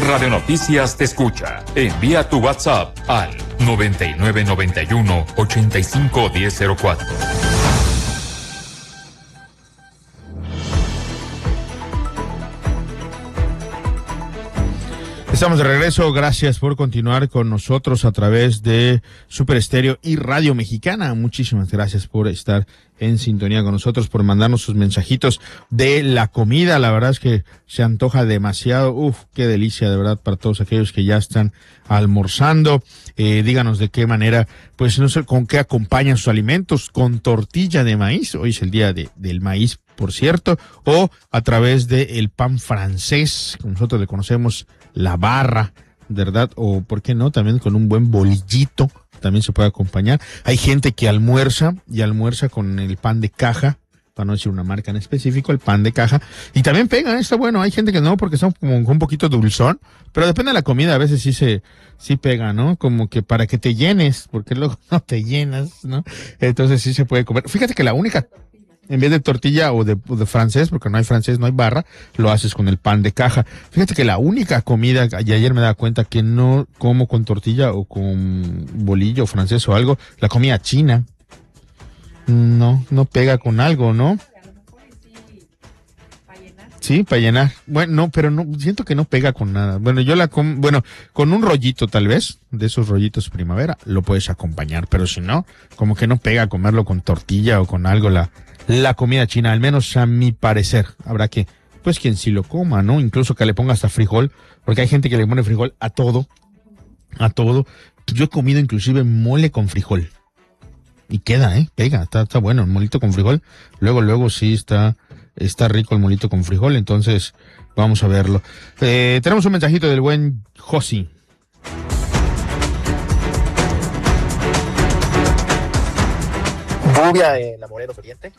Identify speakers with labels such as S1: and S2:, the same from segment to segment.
S1: Radio Noticias te escucha. Envía tu WhatsApp al 9991-851004.
S2: Estamos de regreso, gracias por continuar con nosotros a través de Super Estéreo y Radio Mexicana. Muchísimas gracias por estar en sintonía con nosotros, por mandarnos sus mensajitos de la comida. La verdad es que se antoja demasiado. Qué delicia, de verdad, para todos aquellos que ya están almorzando. Díganos de qué manera, pues no sé, con qué acompañan sus alimentos, con tortilla de maíz. Hoy es el día del maíz, por cierto, o a través del pan francés, como nosotros le conocemos, la barra, ¿verdad? O, ¿por qué no? También con un buen bolillito, también se puede acompañar. Hay gente que almuerza con el pan de caja, para no decir una marca en específico, el pan de caja, y también pega, está bueno. Hay gente que no, porque está como un poquito dulzón, pero depende de la comida, a veces sí pega, ¿no? Como que para que te llenes, porque luego no te llenas, ¿no? Entonces sí se puede comer. Fíjate que la única, en vez de tortilla o de francés, porque no hay francés, no hay barra, lo haces con el pan de caja. Fíjate que la única comida, y ayer me daba cuenta que no como con tortilla o con bolillo francés o algo, la comida china. No pega con algo, ¿no? Sí, para llenar. Bueno, no, pero no, siento que no pega con nada. Bueno, yo la como, con un rollito tal vez, de esos rollitos primavera, lo puedes acompañar, pero si no, como que no pega comerlo con tortilla o con algo la comida china, al menos a mi parecer. Habrá que, pues quien sí lo coma, ¿no? Incluso que le ponga hasta frijol, porque hay gente que le pone frijol a todo. Yo he comido inclusive mole con frijol. Y queda, pega, está bueno, el molito con frijol. Luego sí está rico el molito con frijol, entonces vamos a verlo. Tenemos un mensajito del buen Josi.
S3: Lluvia en la Morelos Oriente.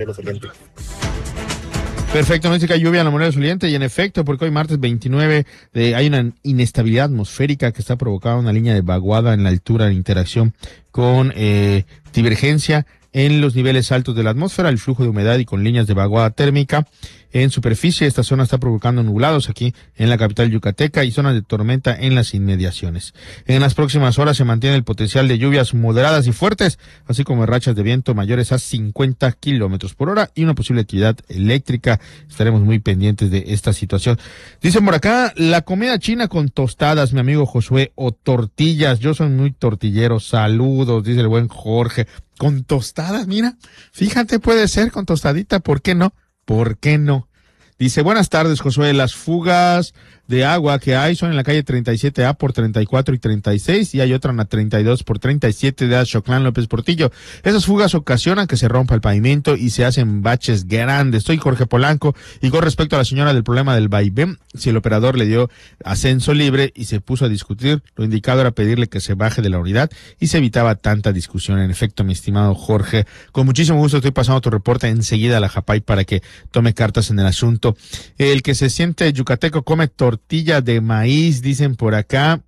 S2: Perfecto, no dice que hay lluvia en la Morelos Oriente, y en efecto, porque hoy martes 29 hay una inestabilidad atmosférica que está provocando una línea de vaguada en la altura de interacción con divergencia en los niveles altos de la atmósfera, el flujo de humedad y con líneas de vaguada térmica en superficie. Esta zona está provocando nublados aquí en la capital yucateca y zonas de tormenta en las inmediaciones. En las próximas horas se mantiene el potencial de lluvias moderadas y fuertes, así como rachas de viento mayores a 50 kilómetros por hora y una posible actividad eléctrica. Estaremos muy pendientes de esta situación. Dicen por acá, la comida china con tostadas, mi amigo Josué, o tortillas. Yo soy muy tortillero. Saludos, dice el buen Jorge. Con tostadas, mira, fíjate, puede ser con tostadita, ¿por qué no? ¿Por qué no? Dice, buenas tardes, Josué, las fugas de agua que hay son en la calle 37A por 34 y 36, y hay otra en la 32 por 37 de Xoclán López Portillo. Esas fugas ocasionan que se rompa el pavimento y se hacen baches grandes. Soy Jorge Polanco, y con respecto a la señora del problema del vaivén, si el operador le dio ascenso libre y se puso a discutir, lo indicado era pedirle que se baje de la unidad y se evitaba tanta discusión. En efecto, mi estimado Jorge, con muchísimo gusto estoy pasando tu reporte enseguida a la Japay para que tome cartas en el asunto. El que se siente yucateco come tortilla de maíz, dicen por acá.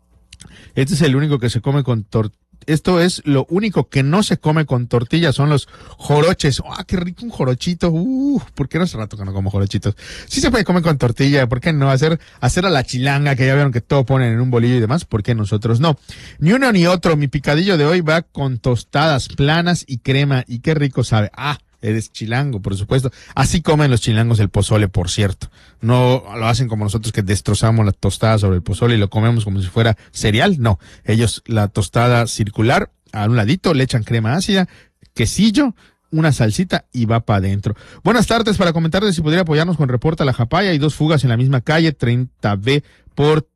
S2: Este es el único que se come con tortilla. Esto es lo único que no se come con tortilla, son los joroches. ¡Qué rico un jorochito! ¿Por qué no hace rato que no como jorochitos? Sí se puede comer con tortilla, ¿por qué no? Hacer a la chilanga, que ya vieron que todo ponen en un bolillo y demás, ¿por qué nosotros no? Ni uno ni otro. Mi picadillo de hoy va con tostadas planas y crema, y qué rico sabe. Eres chilango, por supuesto. Así comen los chilangos el pozole, por cierto. No lo hacen como nosotros, que destrozamos la tostada sobre el pozole y lo comemos como si fuera cereal. No, ellos la tostada circular, a un ladito le echan crema ácida, quesillo, una salsita y va para adentro. Buenas tardes, para comentarles si podría apoyarnos con reporte a la Japaya. Hay dos fugas en la misma calle, 30B por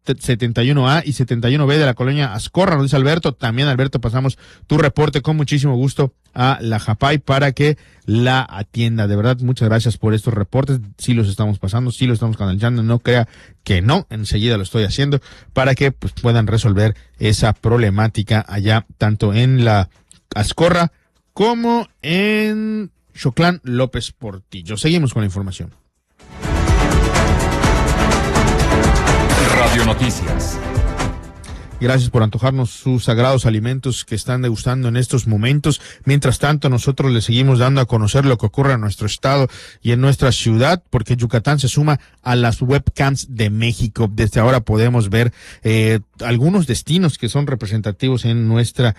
S2: 71A y 71B de la colonia Azcorra, nos dice Alberto. También, Alberto, pasamos tu reporte con muchísimo gusto a la Japay para que la atienda. De verdad, muchas gracias por estos reportes. Sí los estamos pasando, sí los estamos canalizando. No crea que no, enseguida lo estoy haciendo para que pues puedan resolver esa problemática allá, tanto en la Azcorra como en Xoclán López Portillo. Seguimos con la información.
S1: Radio Noticias.
S2: Gracias por antojarnos sus sagrados alimentos que están degustando en estos momentos. Mientras tanto, nosotros le seguimos dando a conocer lo que ocurre en nuestro estado y en nuestra ciudad, porque Yucatán se suma a las webcams de México. Desde ahora podemos ver algunos destinos que son representativos en nuestra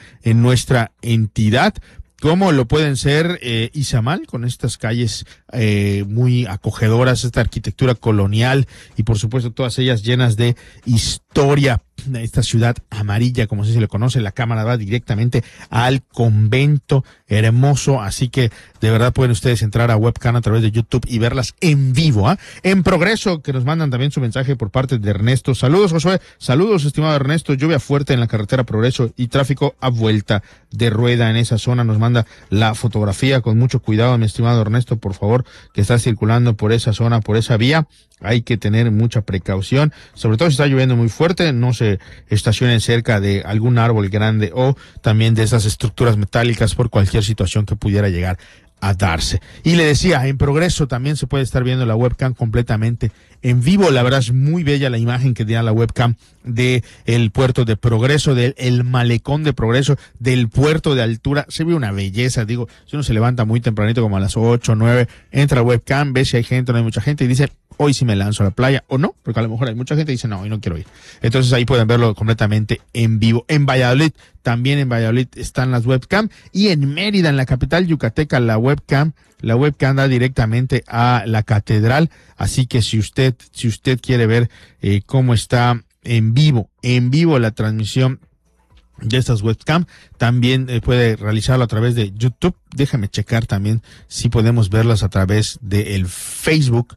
S2: entidad, como lo pueden ser Izamal, con estas calles muy acogedoras, esta arquitectura colonial y por supuesto todas ellas llenas de historia. Esta ciudad amarilla, como se le conoce, la cámara va directamente al convento hermoso, así que de verdad pueden ustedes entrar a webcam a través de YouTube y verlas en vivo, en progreso, que nos mandan también su mensaje por parte de Ernesto. Saludos, Josué, saludos, estimado Ernesto. Lluvia fuerte en la carretera Progreso y tráfico a vuelta de rueda en esa zona. Nos manda la fotografía con mucho cuidado, mi estimado Ernesto, por favor, que está circulando por esa zona, por esa vía. Hay que tener mucha precaución, sobre todo si está lloviendo muy fuerte, no se estacionen cerca de algún árbol grande o también de esas estructuras metálicas por cualquier situación que pudiera llegar a darse. Y le decía, en progreso también se puede estar viendo la webcam completamente en vivo. La verdad es muy bella la imagen que da la webcam de el puerto de Progreso, del el malecón de Progreso, del puerto de altura. Se ve una belleza, digo, si uno se levanta muy tempranito como a las 8 o 9, entra a webcam, ve si hay gente o no hay mucha gente y dice, hoy sí me lanzo a la playa, o no, porque a lo mejor hay mucha gente y dice, no, hoy no quiero ir. Entonces ahí pueden verlo completamente en vivo. En Valladolid, también en Valladolid están las webcam, y en Mérida, en la capital yucateca, la webcam da directamente a la catedral, así que si usted quiere ver cómo está en vivo la transmisión de estas webcam, también puede realizarlo a través de YouTube. Déjame checar también si podemos verlas a través del Facebook.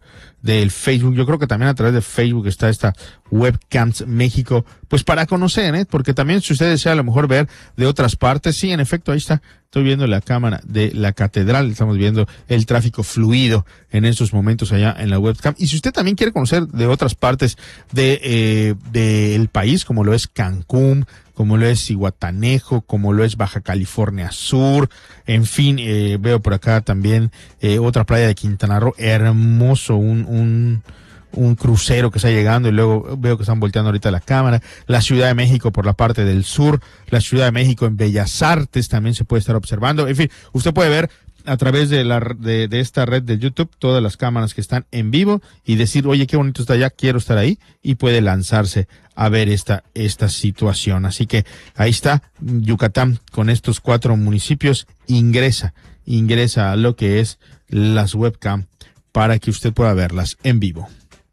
S2: Yo creo que también a través de Facebook está esta Webcams México, pues para conocer, porque también si usted desea a lo mejor ver de otras partes, sí, en efecto, ahí está. Estoy viendo la cámara de la catedral, estamos viendo el tráfico fluido en estos momentos allá en la webcam. Y si usted también quiere conocer de otras partes del país, como lo es Cancún, como lo es Zihuatanejo, como lo es Baja California Sur, en fin, veo por acá también otra playa de Quintana Roo, hermoso, un crucero que está llegando, y luego veo que están volteando ahorita la cámara. La Ciudad de México por la parte del sur, la Ciudad de México en Bellas Artes también se puede estar observando. En fin, usted puede ver a través de esta red de YouTube todas las cámaras que están en vivo y decir, oye, qué bonito está allá, quiero estar ahí, y puede lanzarse a ver esta situación. Así que ahí está Yucatán con estos 4 municipios. Ingresa a lo que es las webcam para que usted pueda verlas en vivo.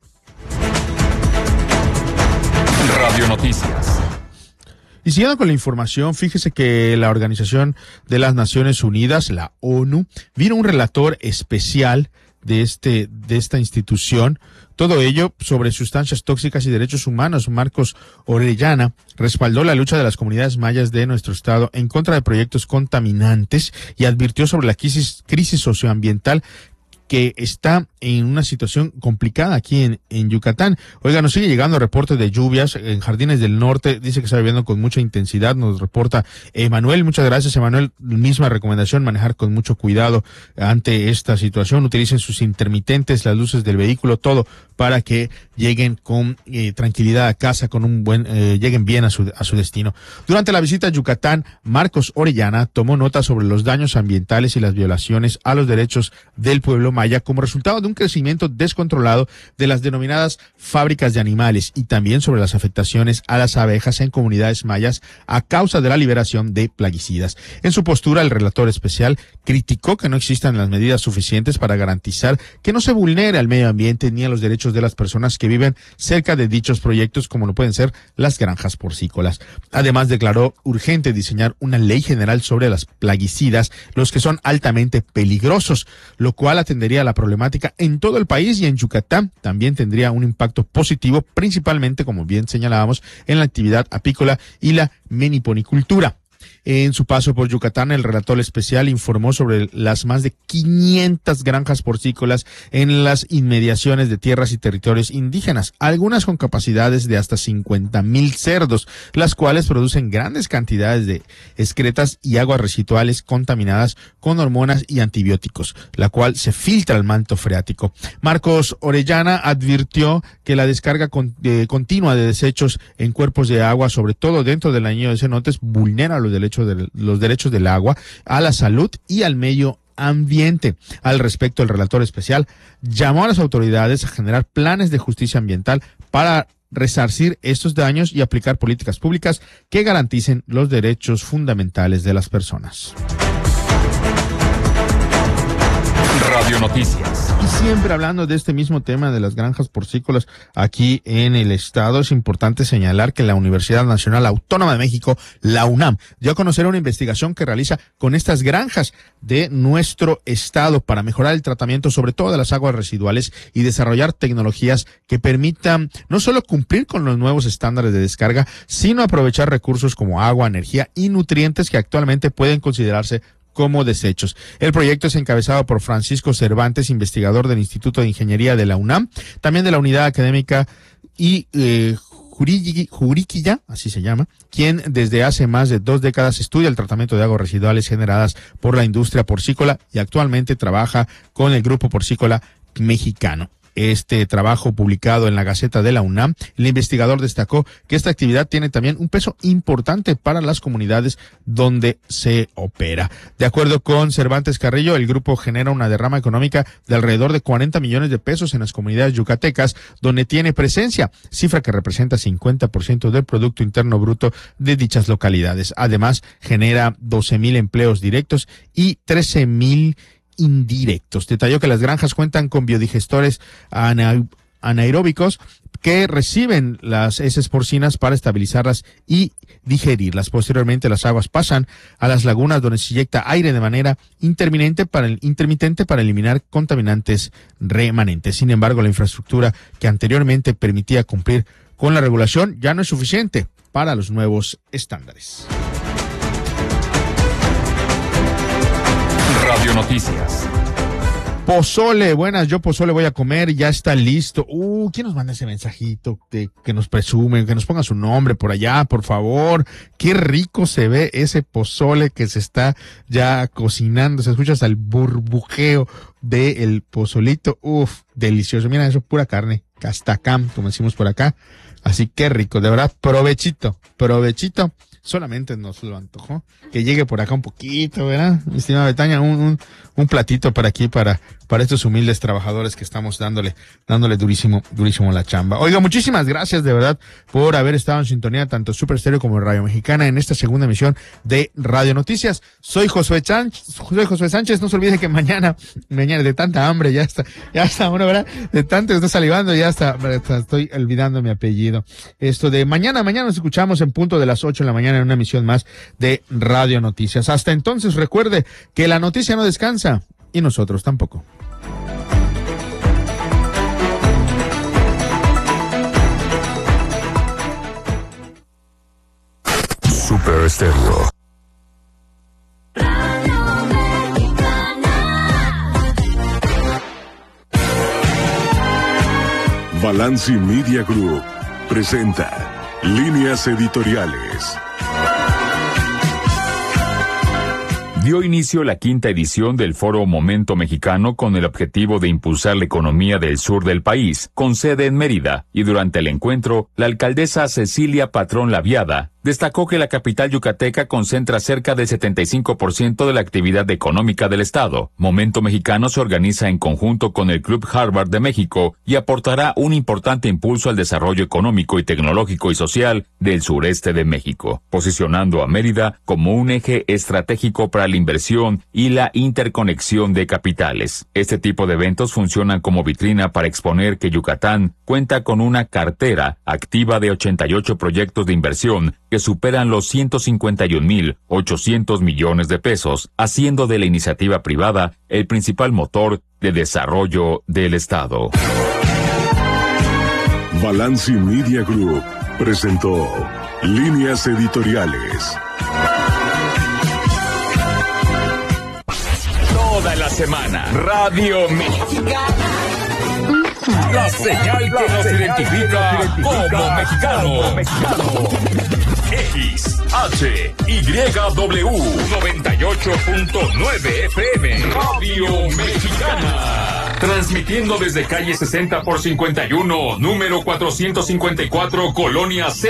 S1: Radio Noticias.
S2: Y siguiendo con la información, fíjese que la Organización de las Naciones Unidas, la ONU, vino un relator especial de esta institución. Todo ello sobre sustancias tóxicas y derechos humanos. Marcos Orellana respaldó la lucha de las comunidades mayas de nuestro estado en contra de proyectos contaminantes y advirtió sobre la crisis socioambiental que está en una situación complicada aquí en Yucatán. Oiga, nos sigue llegando reportes de lluvias en Jardines del Norte. Dice que está lloviendo con mucha intensidad. Nos reporta Emanuel. Muchas gracias, Emanuel. Misma recomendación, manejar con mucho cuidado ante esta situación. Utilicen sus intermitentes, las luces del vehículo, todo para que lleguen con tranquilidad a casa, con lleguen bien a su destino. Durante la visita a Yucatán, Marcos Orellana tomó nota sobre los daños ambientales y las violaciones a los derechos del pueblo maya como resultado de un crecimiento descontrolado de las denominadas fábricas de animales, y también sobre las afectaciones a las abejas en comunidades mayas a causa de la liberación de plaguicidas. En su postura, el relator especial criticó que no existan las medidas suficientes para garantizar que no se vulnere al medio ambiente ni a los derechos de las personas que viven cerca de dichos proyectos, como lo pueden ser las granjas porcícolas. Además, declaró urgente diseñar una ley general sobre las plaguicidas, los que son altamente peligrosos, lo cual atendería a la problemática en todo el país, y en Yucatán también tendría un impacto positivo, principalmente, como bien señalábamos, en la actividad apícola y la meniponicultura. En su paso por Yucatán, el relator especial informó sobre las más de 500 granjas porcícolas en las inmediaciones de tierras y territorios indígenas, algunas con capacidades de hasta 50,000 cerdos, las cuales producen grandes cantidades de excretas y aguas residuales contaminadas con hormonas y antibióticos, la cual se filtra al manto freático. Marcos Orellana advirtió que la descarga continua de desechos en cuerpos de agua, sobre todo dentro del anillo de cenotes, vulnera los derechos del agua, a la salud y al medio ambiente. Al respecto, el relator especial llamó a las autoridades a generar planes de justicia ambiental para resarcir estos daños y aplicar políticas públicas que garanticen los derechos fundamentales de las personas.
S1: Radio Noticias.
S2: Y siempre hablando de este mismo tema de las granjas porcícolas aquí en el estado, es importante señalar que la Universidad Nacional Autónoma de México, la UNAM, dio a conocer una investigación que realiza con estas granjas de nuestro estado para mejorar el tratamiento, sobre todo de las aguas residuales, y desarrollar tecnologías que permitan no solo cumplir con los nuevos estándares de descarga, sino aprovechar recursos como agua, energía y nutrientes que actualmente pueden considerarse como desechos. El proyecto es encabezado por Francisco Cervantes, investigador del Instituto de Ingeniería de la UNAM, también de la Unidad Académica y Juriquilla, así se llama, quien desde hace más de 2 décadas estudia el tratamiento de aguas residuales generadas por la industria porcícola y actualmente trabaja con el Grupo Porcícola Mexicano. Este trabajo publicado en la Gaceta de la UNAM, el investigador destacó que esta actividad tiene también un peso importante para las comunidades donde se opera. De acuerdo con Cervantes Carrillo, el grupo genera una derrama económica de alrededor de 40 millones de pesos en las comunidades yucatecas donde tiene presencia, cifra que representa 50% del Producto Interno Bruto de dichas localidades. Además, genera 12,000 empleos directos y 13,000 indirectos. Detalló que las granjas cuentan con biodigestores anaeróbicos que reciben las heces porcinas para estabilizarlas y digerirlas. Posteriormente, las aguas pasan a las lagunas donde se inyecta aire de manera intermitente para eliminar contaminantes remanentes. Sin embargo, la infraestructura que anteriormente permitía cumplir con la regulación ya no es suficiente para los nuevos estándares.
S1: Radio Noticias.
S2: Pozole, buenas, yo pozole voy a comer, ya está listo. ¿Quién nos manda ese mensajito que nos presume, que nos ponga su nombre por allá, por favor? Qué rico se ve ese pozole que se está ya cocinando, se escucha hasta el burbujeo del pozolito. Delicioso, mira eso, pura carne, castacam, como decimos por acá. Así que rico, de verdad, provechito. Solamente nos lo antojó. Que llegue por acá un poquito, ¿verdad? Mi estimada Betania, un platito para aquí, para estos humildes trabajadores que estamos dándole durísimo la chamba. Oiga, muchísimas gracias de verdad por haber estado en sintonía tanto Super Stereo como Radio Mexicana en esta segunda emisión de Radio Noticias. Soy Josué Sánchez. No se olvide que mañana de tanta hambre, ya está, bueno, ¿verdad? De tanto que estoy salivando, ya hasta estoy olvidando mi apellido. Esto de mañana nos escuchamos en punto de las 8 de la mañana en una emisión más de Radio Noticias. Hasta entonces, recuerde que la noticia no descansa y nosotros tampoco.
S1: Super Stereo.
S3: Balanci Media Group presenta Líneas Editoriales.
S1: Dio inicio la 5ª edición del Foro Momento Mexicano con el objetivo de impulsar la economía del sur del país, con sede en Mérida, y durante el encuentro, la alcaldesa Cecilia Patrón Laviada destacó que la capital yucateca concentra cerca del 75% de la actividad económica del estado. Momento Mexicano se organiza en conjunto con el Club Harvard de México y aportará un importante impulso al desarrollo económico y tecnológico y social del sureste de México, posicionando a Mérida como un eje estratégico para la inversión y la interconexión de capitales. Este tipo de eventos funcionan como vitrina para exponer que Yucatán cuenta con una cartera activa de 88 proyectos de inversión que superan los 151,800 millones de pesos, haciendo de la iniciativa privada el principal motor de desarrollo del Estado.
S3: Balanci Media Group presentó Líneas Editoriales.
S1: semana. Radio Mexicana. La señal que nos identifica como mexicanos. XHYW 98.9 FM. Radio Mexicana. Transmitiendo desde calle 60 por 51, número 454, Colonia Centro.